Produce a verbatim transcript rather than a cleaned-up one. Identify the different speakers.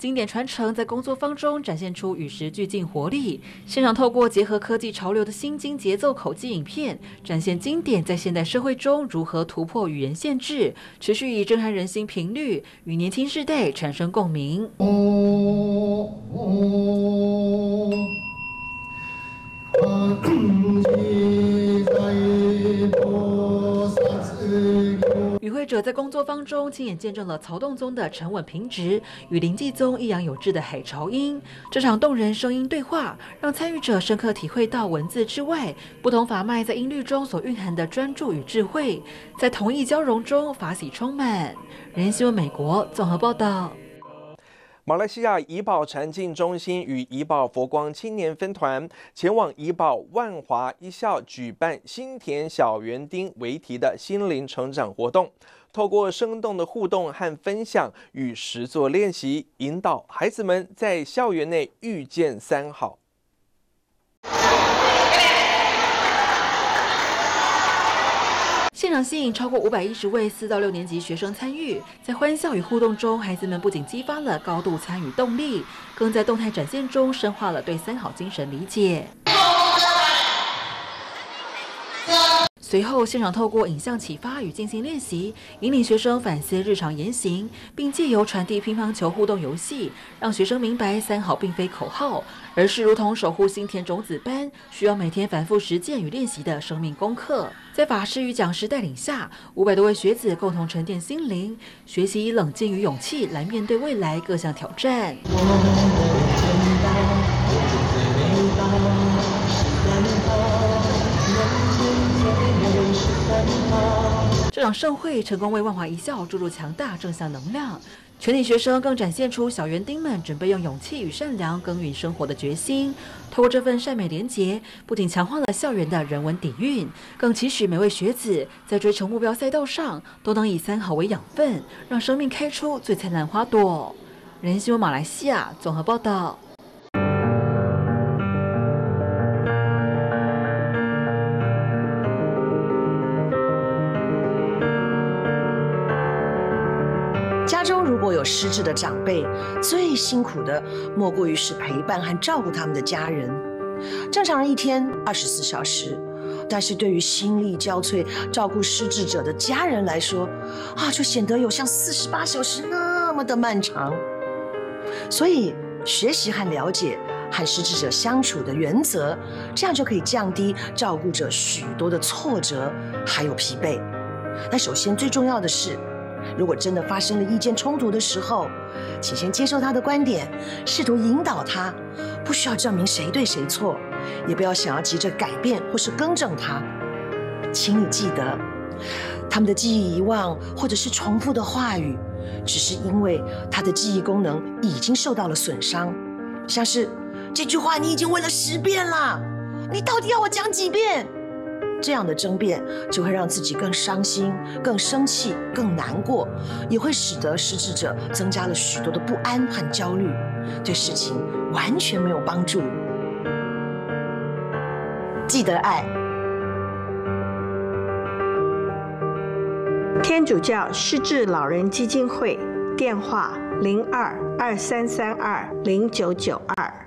Speaker 1: 经典传承在工作坊中展现出与时俱进活力。现场透过结合科技潮流的新经节奏口技影片，展现经典在现代社会中如何突破语言限制，持续以震撼人心频率与年轻世代产生共鸣。哦哦与会者在工作坊中亲眼见证了曹洞宗的沉稳平直与灵济宗抑扬有致的海潮音。这场动人声音对话，让参与者深刻体会到文字之外，不同法脉在音律中所蕴含的专注与智慧，在同意交融中法喜充满。人新闻美国综合报道。
Speaker 2: 马来西亚怡保禅净中心与怡保佛光青年分团前往怡保万华一校举办心田小园丁为题的心灵成长活动，透过生动的互动和分享与实作练习，引导孩子们在校园内遇见三好。
Speaker 1: 现场吸引超过五百一十位四到六年级学生参与，在欢笑与互动中，孩子们不仅激发了高度参与动力，更在动态展现中深化了对三好精神理解。随后，现场透过影像启发与进行练习，引领学生反思日常言行，并借由传递乒乓球互动游戏，让学生明白三好并非口号，而是如同守护心田种子般，需要每天反复实践与练习的生命功课。在法师与讲师带领下，五百多位学子共同沉淀心灵，学习以冷静与勇气来面对未来各项挑战。这场盛会成功为万华一校注入强大正向能量，全体学生更展现出小园丁们准备用勇气与善良耕耘生活的决心。透过这份善美连结，不仅强化了校园的人文底蕴，更期许每位学子在追求目标赛道上都能以三好为养分，让生命开出最灿烂花朵。人新闻马来西亚综合报道。
Speaker 3: 家中如果有失智的长辈，最辛苦的莫过于是陪伴和照顾他们的家人。正常人一天二十四小时，但是对于心力交瘁照顾失智者的家人来说，啊，就显得有像四十八小时那么的漫长。所以，学习和了解和失智者相处的原则，这样就可以降低照顾者许多的挫折还有疲惫。那首先最重要的是，如果真的发生了意见冲突的时候，请先接受他的观点，试图引导他，不需要证明谁对谁错，也不要想要急着改变或是更正他。请你记得，他们的记忆遗忘或者是重复的话语，只是因为他的记忆功能已经受到了损伤。像是这句话你已经问了十遍了，你到底要我讲几遍？这样的争辩就会让自己更伤心、更生气、更难过，也会使得失智者增加了许多的不安和焦虑，对事情完全没有帮助。记得爱。
Speaker 4: 天主教失智老人基金会电话零二二三三二零九九二。